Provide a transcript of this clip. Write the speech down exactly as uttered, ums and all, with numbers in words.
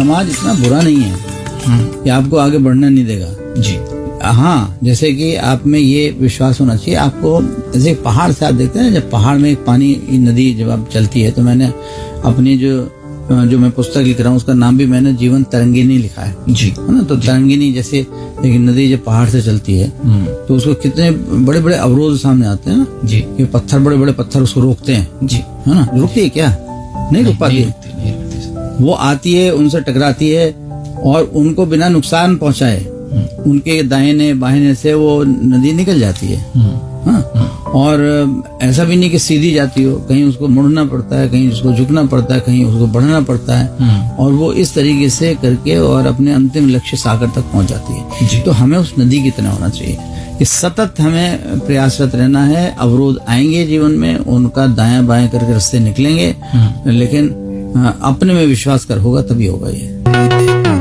समाज इतना बुरा नहीं है कि आपको आगे बढ़ना नहीं देगा जी। हाँ, जैसे कि आप में ये विश्वास होना चाहिए आपको, जैसे पहाड़ से आप देखते हैं ना, जब पहाड़ में एक पानी नदी जब आप चलती है, तो मैंने अपनी जो जो मैं पुस्तक लिख रहा हूँ उसका नाम भी मैंने जीवन तरंगिनी लिखा है जी, है ना। तो तरंगिनी जैसे एक नदी जब पहाड़ से चलती है तो उसको कितने बड़े बड़े अवरोध सामने आते हैं ना जी, कि पत्थर, बड़े बड़े पत्थर उसको रोकते हैं जी, है ना। रुकती है क्या? नहीं रुक पाती है, वो आती है, उनसे टकराती है और उनको बिना नुकसान पहुंचाए उनके दाहिने बाहिने से वो नदी निकल जाती है। हाँ, और ऐसा भी नहीं कि सीधी जाती हो, कहीं उसको मुड़ना पड़ता है, कहीं उसको झुकना पड़ता है, कहीं उसको बढ़ना पड़ता है, और वो इस तरीके से करके और अपने अंतिम लक्ष्य सागर तक पहुंच जाती है। तो हमें उस नदी की तरह होना चाहिए कि सतत हमें प्रयासरत रहना है। अवरोध आएंगे जीवन में, उनका दायां बाएं करके रास्ते निकलेंगे, लेकिन अपने में विश्वास कर होगा तभी होगा ये।